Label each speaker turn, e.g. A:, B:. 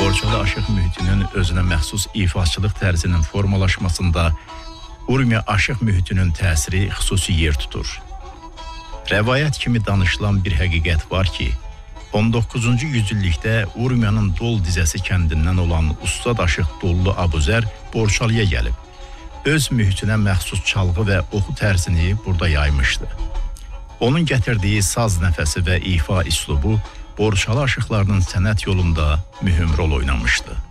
A: Borçalı aşıq mühitinin özünə məxsus ifaçılıq tərzinin formalaşmasında Urmiya aşıq mühitinin təsiri xüsusi yer tutur. Rəvayət kimi danışılan bir həqiqət var ki, 19-cu yüzillikdə Urmiyanın Dol dizəsi kəndindən olan ustad aşıq Dollu Abuzər Borçalıya gəlib. Öz mühitinə məxsus çalğı və oxu tərzini burada yaymışdı. Onun gətirdiyi saz nəfəsi və ifa üslubu Borçalı aşıqlarının sənət yolunda mühüm rol oynamışdı.